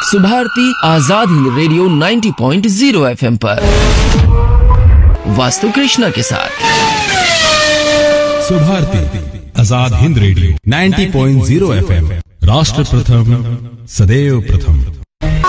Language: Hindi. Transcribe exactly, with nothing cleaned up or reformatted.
सुभारती आजाद हिंद रेडियो नब्बे पॉइंट शून्य एफएम पर वास्तु कृष्णा के साथ। सुभारती आजाद हिंद रेडियो नब्बे पॉइंट शून्य एफएम, राष्ट्र प्रथम सदैव प्रथम।